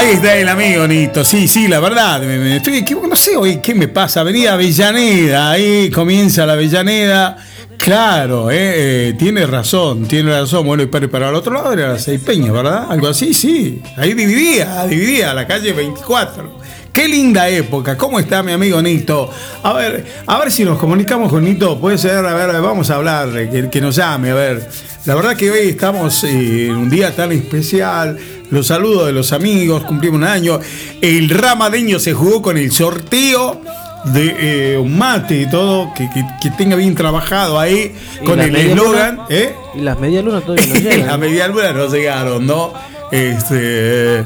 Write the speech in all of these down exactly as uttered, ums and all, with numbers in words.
Ahí está el amigo Nito, sí, sí, la verdad, me, me estoy equivocando, no sé hoy qué me pasa, Avenida Avellaneda, ahí comienza la Avellaneda, claro, eh, eh, tiene razón, tiene razón, bueno, y para, para el otro lado era la Seis Peñas, ¿verdad? Algo así, sí, ahí dividía, dividía la calle veinticuatro. Qué linda época. ¿Cómo está mi amigo Nito? A ver, a ver si nos comunicamos con Nito. Puede ser, a ver, vamos a hablar, que, que nos llame, a ver. La verdad que hoy estamos en un día tan especial. Los saludos de los amigos, cumplimos un año. El ramadeño se jugó con el sorteo de eh, un mate y todo, que, que, que tenga bien trabajado ahí, y con el eslogan. ¿eh? Y las medialunas todavía no llegan. Las medialunas no llegaron, ¿no? Este...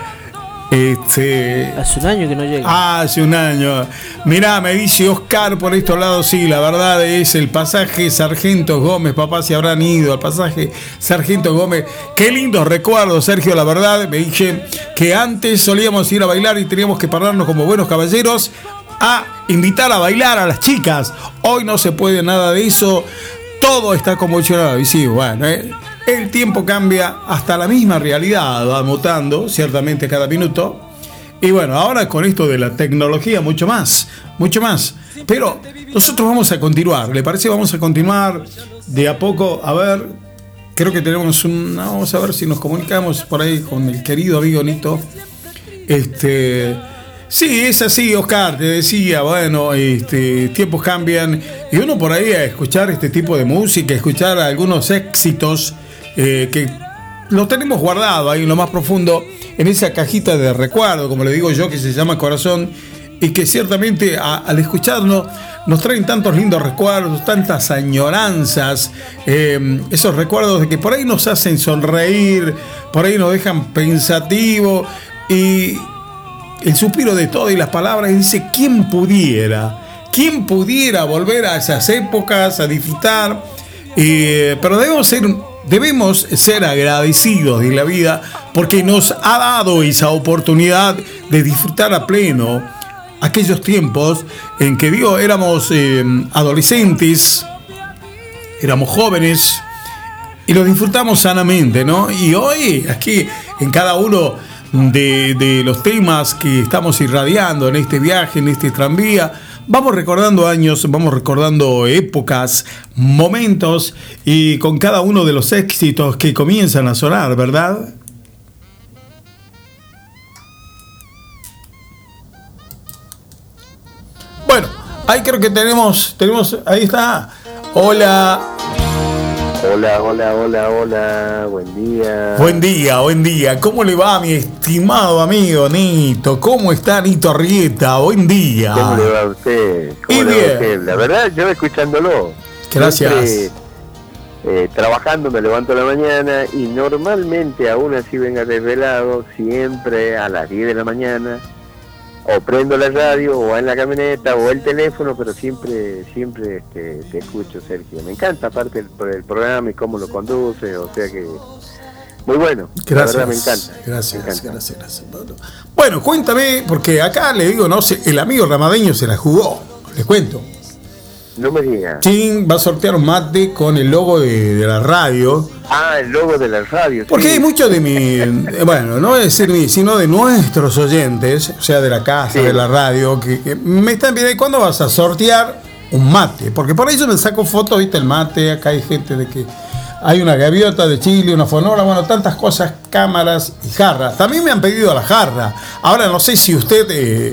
Este, hace un año que no llega. Hace un año. Mirá, me dice Oscar por estos lados, sí, la verdad es el pasaje Sargento Gómez. Papá, se habrán ido al pasaje Sargento Gómez. Qué lindos recuerdos, Sergio, la verdad. Me dice que antes solíamos ir a bailar y teníamos que pararnos como buenos caballeros a invitar a bailar a las chicas. Hoy no se puede nada de eso. Todo está convulsionado. Y sí, bueno, eh el tiempo cambia, hasta la misma realidad va mutando, ciertamente cada minuto. Y bueno, ahora con esto de la tecnología, mucho más, mucho más. Pero nosotros vamos a continuar, ¿le parece? Vamos a continuar de a poco. A ver, creo que tenemos un... Vamos a ver si nos comunicamos por ahí con el querido amigo Nito. Este... Sí, es así, Oscar, te decía, bueno, este, tiempos cambian. Y uno por ahí a escuchar este tipo de música, escuchar algunos éxitos... Eh, que lo tenemos guardado ahí en lo más profundo, en esa cajita de recuerdo, como le digo yo, que se llama corazón, y que ciertamente a, al escucharnos nos traen tantos lindos recuerdos, tantas añoranzas, eh, esos recuerdos de que por ahí nos hacen sonreír, por ahí nos dejan pensativos, y el suspiro de todo y las palabras dice, ¿quién pudiera? ¿Quién pudiera volver a esas épocas, a disfrutar? Eh, pero debemos ser... Debemos ser agradecidos de la vida porque nos ha dado esa oportunidad de disfrutar a pleno aquellos tiempos en que, digo, éramos eh, adolescentes, éramos jóvenes y lo disfrutamos sanamente, ¿no? Y hoy, aquí, en cada uno de, de los temas que estamos irradiando en este viaje, en este tranvía, vamos recordando años, vamos recordando épocas, momentos, y con cada uno de los éxitos que comienzan a sonar, ¿verdad? Bueno, ahí creo que tenemos, tenemos, ahí está. Hola. Hola, hola, hola, hola, buen día. Buen día, buen día. ¿Cómo le va, mi estimado amigo Nito? ¿Cómo está Nito Arrieta? Buen día. ¿Cómo le va a usted? ¿Cómo y le bien. va a usted? La verdad, yo escuchándolo. Gracias. Siempre, eh, trabajando, me levanto a la mañana y normalmente, aún así venga desvelado, siempre a las diez de la mañana, o prendo la radio, o en la camioneta, o el teléfono, pero siempre siempre este, te escucho, Sergio. Me encanta, aparte el, el programa y cómo lo conduce, o sea que... Muy bueno, gracias, la verdad me encanta. Gracias, me encanta. gracias, gracias. Bueno, cuéntame, porque acá le digo, no sé, el amigo ramadeño se la jugó, les cuento. No me digas. Chin va a sortear un mate con el logo de, de la radio. Ah, el logo de la radio. Porque sí. hay muchos de mi, bueno, no voy a decir mi, sino de nuestros oyentes, o sea, de la casa, sí, de la radio, que, que me están pidiendo, ¿cuándo vas a sortear un mate? Porque por ahí yo me saco fotos, viste, el mate, acá hay gente de que hay una gaviota de Chile, una fonola, bueno, tantas cosas, cámaras y jarras. También me han pedido la jarra. Ahora no sé si usted eh,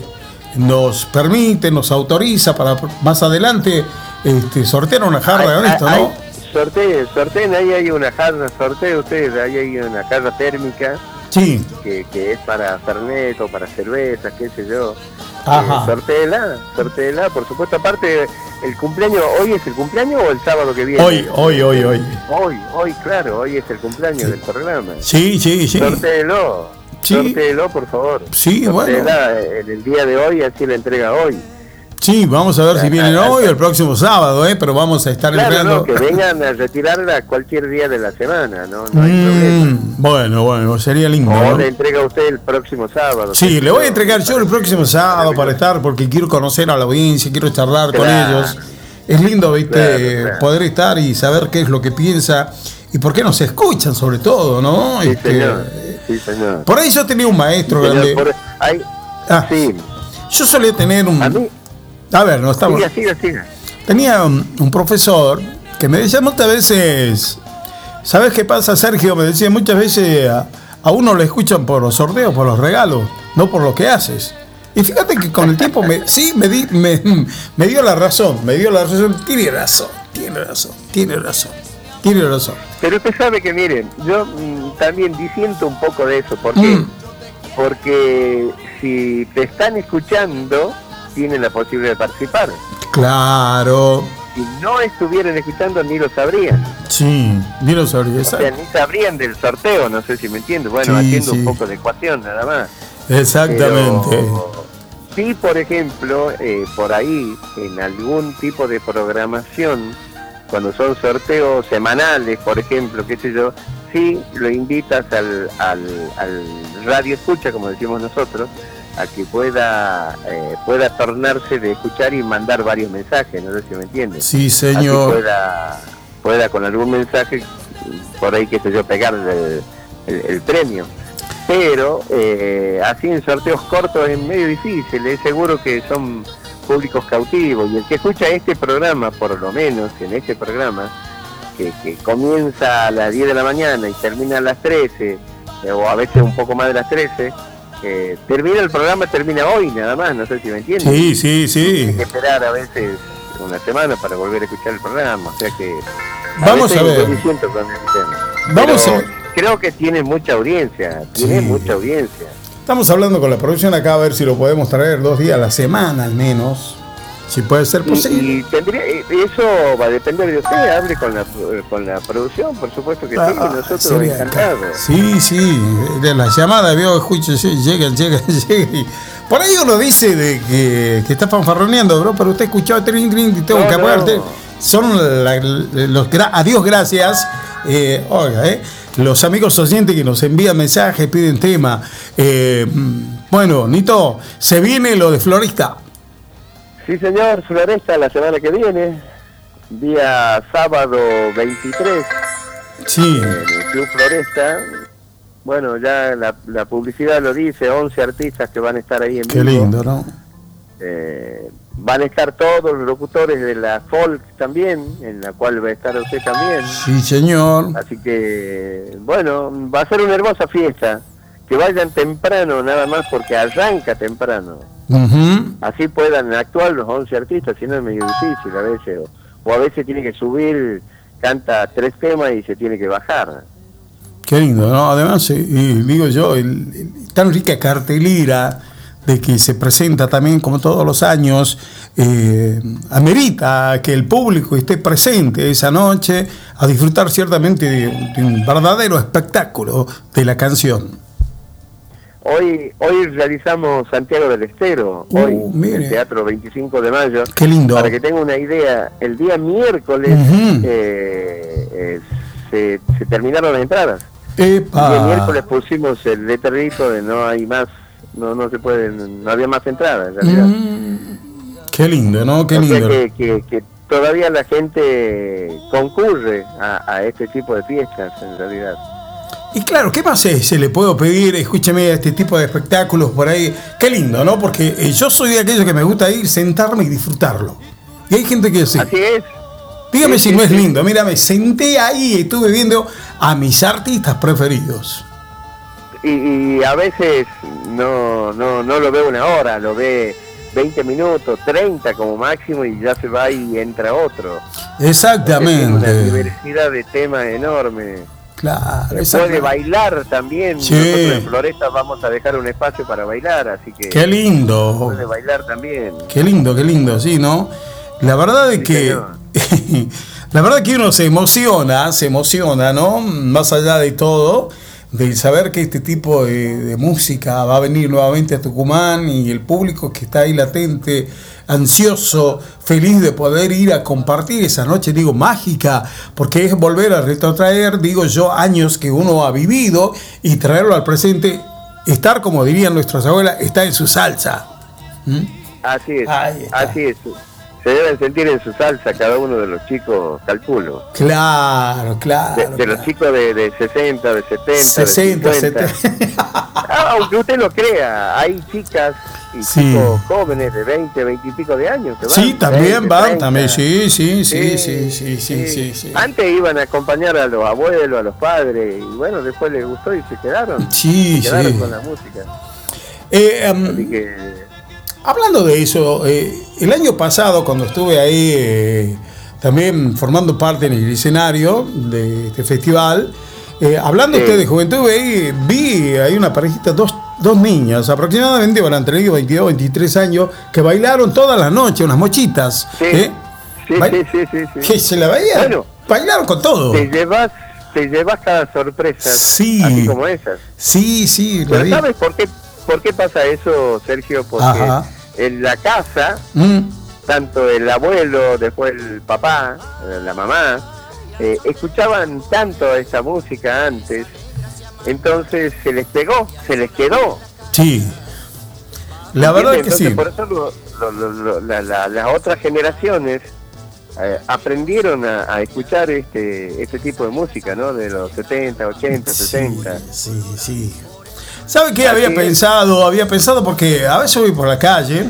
nos permite, nos autoriza para más adelante este, sortear una jarra con esto, ¿no? Sorteen, sorteen, ahí hay una jarra, sorteen ustedes, ahí hay una jarra térmica. Sí. Que, que es para Fernet o para cervezas, qué sé yo. Ajá. Eh, sortéela, sortéela, por supuesto. Aparte, el cumpleaños, ¿hoy es el cumpleaños o el sábado que viene? Hoy, hoy, hoy, hoy. Hoy, hoy, claro, hoy es el cumpleaños sí. del programa. Sí, sí, sí. Sortéelo, sí. sortéelo, por favor. Sí, sortéela bueno. en el día de hoy, así la entrega hoy. Sí, vamos a ver si vienen hoy o el próximo sábado, ¿eh? Pero vamos a estar claro, entregando. No, que vengan a retirarla cualquier día de la semana, ¿no? No hay mm, problema. Bueno, bueno, sería lindo. O ¿no? le entrega a usted el próximo sábado. Sí, le voy a entregar yo el próximo sábado para estar, porque quiero conocer a la audiencia, quiero charlar claro. con ellos. Es lindo, ¿viste? Claro, claro. Poder estar y saber qué es lo que piensa y por qué nos escuchan, sobre todo, ¿no? Sí, este, señor. Sí, señor. Por ahí yo tenía un maestro sí, grande. Por, hay, ah, sí. Yo solía tener un... ¿A mí? A ver, no estamos... Siga, siga, siga. Tenía un, un profesor que me decía muchas veces... ¿Sabes qué pasa, Sergio? Me decía muchas veces... A, a uno le escuchan por los sorteos, por los regalos, no por lo que haces. Y fíjate que con el tiempo me, sí, me, di, me, me dio la razón, me dio la razón. Tiene razón, tiene razón, tiene razón, tiene razón. Pero usted sabe que, miren, yo mmm, también disiento un poco de eso. ¿Por qué? Mm. Porque si te están escuchando, tienen la posibilidad de participar. Claro. Si no estuvieran escuchando, ni lo sabrían. Sí, ni lo sabrían. O sea, ni sabrían del sorteo, no sé si me entiendes. Bueno, sí, haciendo sí. un poco de ecuación, nada más. Exactamente. Pero, sí, por ejemplo, eh, por ahí, en algún tipo de programación, cuando son sorteos semanales, por ejemplo, qué sé yo, sí lo invitas al, al, al radio escucha, como decimos nosotros, a que pueda eh, pueda tornarse de escuchar y mandar varios mensajes, no sé si me entiendes. Sí, señor. Así pueda, pueda con algún mensaje, por ahí, qué sé yo, pegar el, el, el premio. Pero eh, así en sorteos cortos es medio difícil, es seguro que son públicos cautivos, y el que escucha este programa, por lo menos en este programa, que, que comienza a las diez de la mañana y termina a las trece, eh, o a veces un poco más de las trece, eh, termina el programa, termina hoy nada más, no sé si me entiendes. Sí, sí, sí. Hay que esperar a veces una semana para volver a escuchar el programa, o sea que... A Vamos a ver. Vamos Pero, a ver. Creo que tiene mucha audiencia, tiene sí. mucha audiencia. Estamos hablando con la producción acá a ver si lo podemos traer dos días a la semana al menos, si puede ser posible. Y, y tendría, eso va a depender de usted, hable con la con la producción, por supuesto que ah, sí, nosotros sería, encantados. Sí, sí, de las llamadas veo, escucho, sí, llegan, llegan, llegan. Por ahí uno dice de que, que está fanfarroneando, bro, pero usted escuchó trin, trin, y tengo no, que apagarte. No. Son la, los adiós, gracias. Eh, oiga, eh. Los amigos oyentes que nos envían mensajes, piden tema. Eh, bueno, Nito, ¿se viene lo de Floresta? Sí, señor, Floresta la semana que viene, día sábado veintitrés. Sí. En el Club Floresta. Bueno, ya la, la publicidad lo dice, once artistas que van a estar ahí en Qué vivo. Qué lindo, ¿no? Eh, van a estar todos los locutores de la folk también, en la cual va a estar usted también. Sí, señor. Así que, bueno, va a ser una hermosa fiesta. Que vayan temprano nada más porque arranca temprano. Uh-huh. Así puedan actuar los once artistas, si no es medio difícil a veces. O, o a veces tiene que subir, canta tres temas y se tiene que bajar. Qué lindo, ¿no? Además, eh, digo yo, el, el, tan rica cartelera de que se presenta también como todos los años, eh, amerita que el público esté presente esa noche a disfrutar ciertamente de, de un verdadero espectáculo de la canción. Hoy hoy realizamos Santiago del Estero, uh, hoy en el Teatro veinticinco de mayo. Qué lindo. Para que tenga una idea, el día miércoles uh-huh. eh, eh, se, se terminaron las entradas. Epa. Y el miércoles pusimos el letrerito de no hay más, no no se puede, no había más entradas en realidad. Mm, qué lindo, ¿no? Qué o lindo. Sea que, que, que todavía la gente concurre a, a este tipo de fiestas en realidad. Y claro, ¿qué más es? Se le puedo pedir, escúcheme, a este tipo de espectáculos por ahí. Qué lindo, ¿no? Porque eh, yo soy de aquellos que me gusta ir, sentarme y disfrutarlo. Y hay gente que sí. Así es. Dígame sí, si sí, no es sí. lindo. Mira, me senté ahí y estuve viendo a mis artistas preferidos. Y, y a veces no, no, no lo ve una hora, lo ve veinte minutos, treinta como máximo y ya se va y entra otro. Exactamente. Tiene una diversidad de temas enorme. Claro, puede bailar también. Sí. Nosotros en Floresta vamos a dejar un espacio para bailar, así que qué lindo. Puede bailar también. Qué lindo, qué lindo, sí, ¿no? La verdad es sí, que la verdad que uno se emociona, se emociona, ¿no? Más allá de todo, de saber que este tipo de, de música va a venir nuevamente a Tucumán y el público que está ahí latente, ansioso, feliz de poder ir a compartir esa noche, digo, mágica, porque es volver a retrotraer, digo yo, años que uno ha vivido y traerlo al presente, estar, como dirían nuestras abuelas, está en su salsa. ¿Mm? Así es, así es. se deben sentir en su salsa cada uno de los chicos, calculo. Claro, claro. De, de claro. los chicos de, de sesenta, de setenta, sesenta, de cincuenta. setenta. Ah, aunque usted lo crea, hay chicas y Sí. chicos jóvenes de veinte, veinte y pico de años que van. Sí, también veinte, van, treinta. también, sí, sí, sí, sí, sí, sí, sí, sí. Antes iban a acompañar a los abuelos, a los padres, y bueno, después les gustó y se quedaron. Sí, se quedaron sí. con la música. Eh, um, Así que... Hablando de eso, eh, el año pasado cuando estuve ahí eh, también formando parte en el escenario de este festival, eh, hablando Sí. usted de juventud, ahí vi ahí una parejita, dos, dos niñas, aproximadamente van entre veintidós, veintitrés años, que bailaron toda la noche, unas mochitas. Sí, ¿eh? sí, Ba- sí, sí, sí, sí. Que se la veían, Bueno, bailaron con todo. Te llevas, te llevas cada sorpresa, Sí. así como esas. Sí, sí, la Pero vi. ¿sabes por qué, por qué pasa eso, Sergio? Porque Ajá. en la casa, Mm, tanto el abuelo, después el papá, eh, la mamá, eh, escuchaban tanto esa música antes, entonces se les pegó, se les quedó. sí. La verdad que Entonces, sí. por eso lo- lo- lo- lo- la- la- las otras generaciones eh, aprendieron a, a escuchar este este tipo de música, ¿no? De los setenta, ochenta, sesenta. Sí, sí, sí. ¿Sabe qué había Así es. pensado? Había pensado porque a veces voy por la calle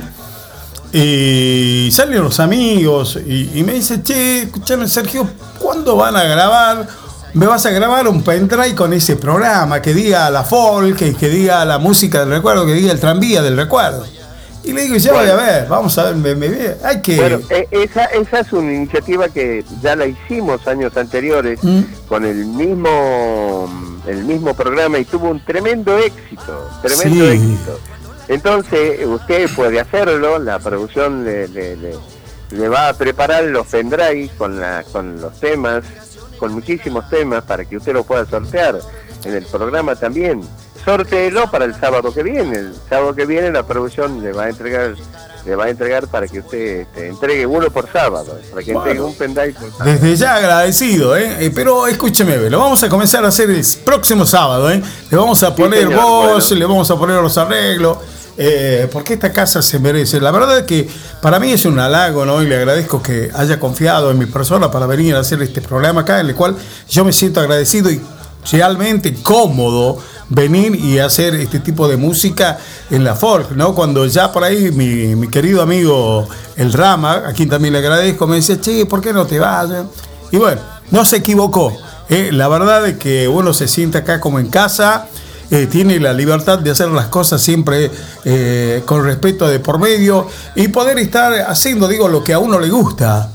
y salen los amigos y, y me dicen, che, escúchame Sergio, ¿cuándo van a grabar? Me vas a grabar un pendrive con ese programa que diga la folk, que, que diga la música del recuerdo, que diga el tranvía del recuerdo. Y le digo, ya voy a ver, vamos a ver, me, me, me- hay que... Bueno, eh, esa, esa es una iniciativa que ya la hicimos años anteriores Mm. con el mismo el mismo programa y tuvo un tremendo éxito, tremendo Sí. éxito. Entonces usted puede hacerlo, la producción le, le, le, le va a preparar los pendrives con la con los temas, con muchísimos temas para que usted lo pueda sortear en el programa también. Sortéelo para el sábado que viene. El sábado que viene la producción le va a entregar le va a entregar para que usted este, entregue uno por sábado, para que Bueno, entregue un pendrive por sábado. Desde ya agradecido, ¿eh? Eh, Pero escúcheme, lo vamos a comenzar a hacer el próximo sábado, ¿eh? Le vamos a poner señor, voz, bueno. le vamos a poner los arreglos, eh, porque esta casa se merece. La verdad es que para mí es un halago, ¿no? Y le agradezco que haya confiado en mi persona para venir a hacer este programa acá, en el cual yo me siento agradecido y realmente cómodo venir y hacer este tipo de música en la folk, ¿no? Cuando ya por ahí mi, mi querido amigo El Rama, a quien también le agradezco, me dice, che, ¿por qué no te vas? Y bueno, no se equivocó, ¿eh? La verdad es que uno se siente acá como en casa, eh, tiene la libertad de hacer las cosas siempre eh, con respeto de por medio y poder estar haciendo, digo, lo que a uno le gusta.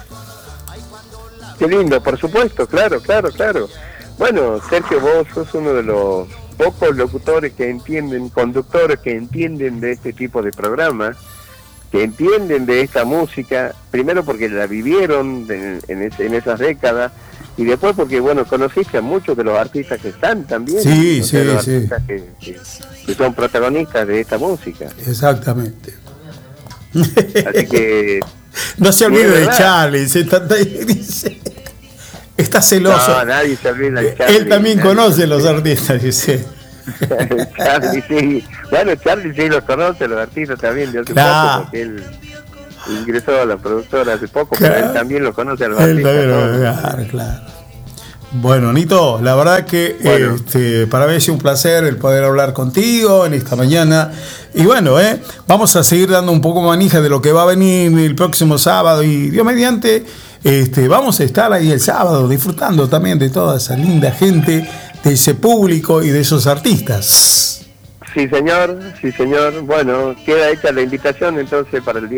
Qué lindo, por supuesto, claro, claro, claro. Bueno, Sergio, vos sos uno de los pocos locutores que entienden, conductores que entienden de este tipo de programas, que entienden de esta música, primero porque la vivieron en, en, es, en esas décadas, y después porque, bueno, conociste a muchos de los artistas que están también. Sí, o sea, sí, los sí. artistas que, que, que son protagonistas de esta música. Exactamente. Así que... No se olvide Sí, de ¿verdad? Charlie, se está, dice, está celoso. No, nadie se olvida de Charlie. Él también nadie conoce se los olvida. artistas, dice. Charlie, sí. Bueno, Charlie sí los conoce, los artistas también de hace Claro. poco, porque él ingresó a la productora hace poco, Claro. pero él también lo conoce a los Él artistas. también lo- ¿no? claro, claro. Bueno, Nito, la verdad que Bueno. este, para mí es un placer el poder hablar contigo en esta mañana. Y bueno, eh, vamos a seguir dando un poco manija de lo que va a venir el próximo sábado. Y Dios mediante, este, vamos a estar ahí el sábado disfrutando también de toda esa linda gente, de ese público y de esos artistas. Sí, señor, sí, señor. Bueno, queda hecha la invitación entonces para el día.